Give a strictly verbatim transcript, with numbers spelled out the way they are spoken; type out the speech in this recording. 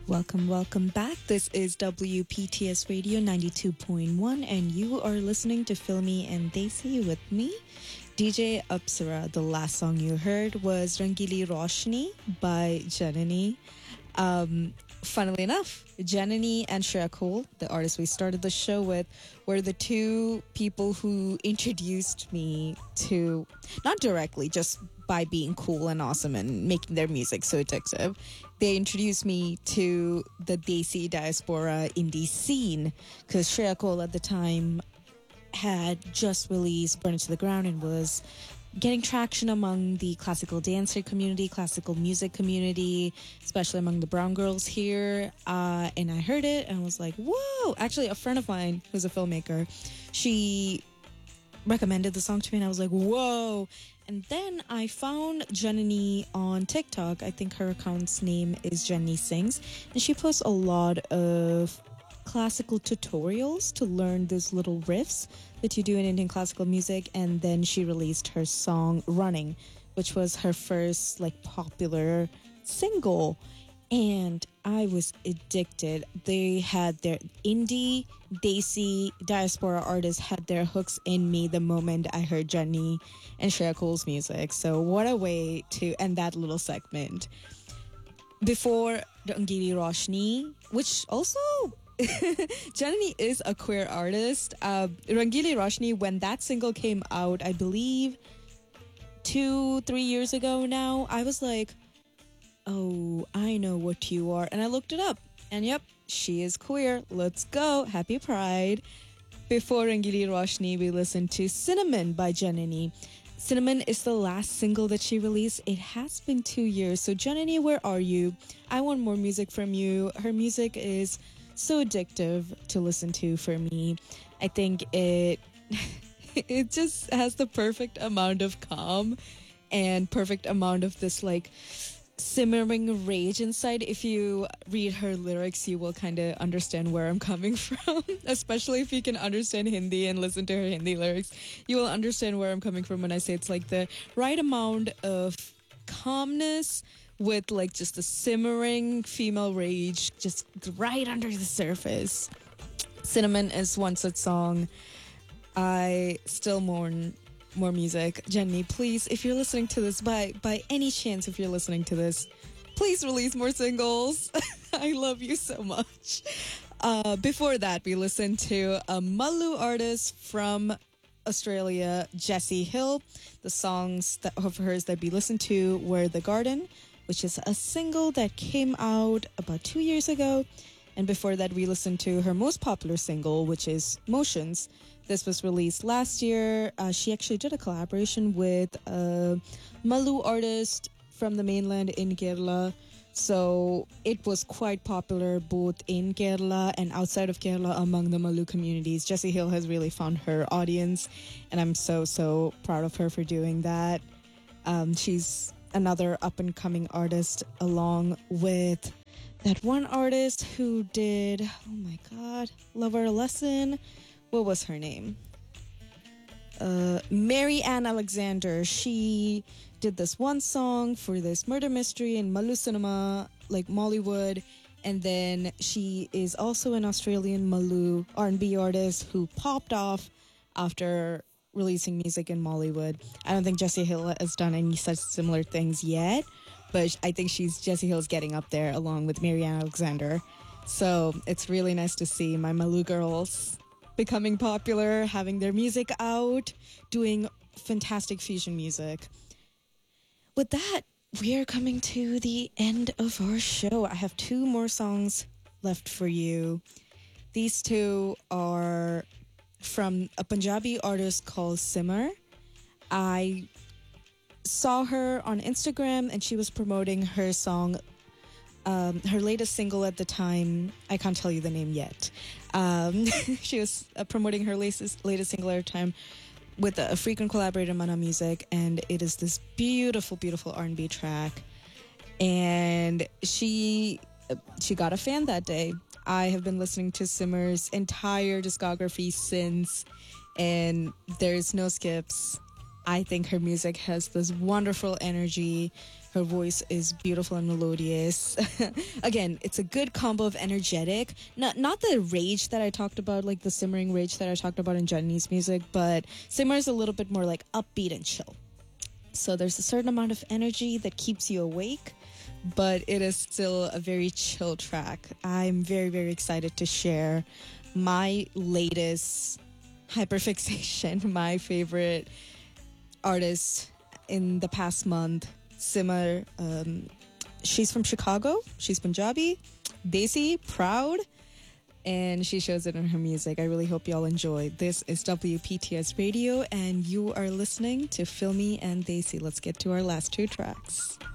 Welcome, welcome back. This is W P T S Radio ninety-two point one, and you are listening to Filmy and Desi with me, D J Apsara. The last song you heard was Rangili Roshni by Janani. Um, funnily enough, Janani and Shreya Cole, the artists we started the show with, were the two people who introduced me to, not directly, just by being cool and awesome and making their music so addictive. They introduced me to the Desi diaspora indie scene, because Shreya Cole at the time had just released Burn It to the Ground and was getting traction among the classical dancer community, classical music community, especially among the brown girls here. Uh, and I heard it and was like, whoa! Actually, a friend of mine who's a filmmaker, she recommended the song to me and I was like, whoa! And then I found Janani on TikTok. I think her account's name is Janani Sings. And she posts a lot of classical tutorials to learn those little riffs that you do in Indian classical music. And then she released her song Running, which was her first like popular single. And I was addicted. They had their indie, Desi, diaspora artists had their hooks in me the moment I heard Jenny and Shreya Cole's music. So what a way to end that little segment. Before Rangili Roshni, which also Janani is a queer artist. Uh, Rangili Roshni, when that single came out, I believe two, three years ago now, I was like, oh, I know what you are. And I looked it up. And yep, she is queer. Let's go. Happy Pride. Before Rangili Roshni, we listened to Cinnamon by Janani. Cinnamon is the last single that she released. It has been two years. So Janani, where are you? I want more music from you. Her music is so addictive to listen to for me. I think it it just has the perfect amount of calm and perfect amount of this like simmering rage inside. If you read her lyrics, you will kind of understand where I'm coming from, especially if you can understand Hindi and listen to her Hindi lyrics. You will understand where I'm coming from when I say it's like the right amount of calmness with like just a simmering female rage just right under the surface. Cinnamon is one such song. I still mourn more music. Jenny, please, if you're listening to this, by by any chance, if you're listening to this, please release more singles. I love you so much. Uh, before that, we listened to a Malu artist from Australia, Jessie Hill. The songs that, of hers that we listened to were The Garden, which is a single that came out about two years ago. And before that, we listened to her most popular single, which is Motions. This was released last year. Uh, she actually did a collaboration with a Malu artist from the mainland in Kerala. So it was quite popular both in Kerala and outside of Kerala among the Malu communities. Jessie Hill has really found her audience, and I'm so, so proud of her for doing that. Um, she's another up-and-coming artist along with that one artist who did, oh my god, Love Our Lesson. What was her name? Uh, Mary Ann Alexander. She did this one song for this murder mystery in Malu cinema, like Mollywood. And then she is also an Australian Malu R and B artist who popped off after releasing music in Mollywood. I don't think Jessie Hill has done any such similar things yet, but I think she's Jessie Hill's getting up there along with Mary Ann Alexander. So it's really nice to see my Malu girls becoming popular, having their music out, doing fantastic fusion music. With that, we are coming to the end of our show. I have two more songs left for you. These two are from a Punjabi artist called Simar. I saw her on Instagram and she was promoting her song, um, her latest single at the time. I can't tell you the name yet. Um, she was uh, promoting her latest, latest single at the time with a, a frequent collaborator, Mana Music, and it is this beautiful, beautiful R and B track. And she she got a fan that day. I have been listening to Simar's entire discography since, and there's no skips. I think her music has this wonderful energy. Her voice is beautiful and melodious. Again, it's a good combo of energetic, not not the rage that I talked about, like the simmering rage that I talked about in Johnny's music, but Simmer is a little bit more like upbeat and chill. So there's a certain amount of energy that keeps you awake, but it is still a very chill track. I'm very, very excited to share my latest hyperfixation, my favorite artist in the past month, Simmer. Um, she's from Chicago. She's Punjabi, Desi, proud, and she shows it in her music. I really hope y'all enjoy. This is W P T S Radio, and you are listening to Filmy and Desi. Let's get to our last two tracks.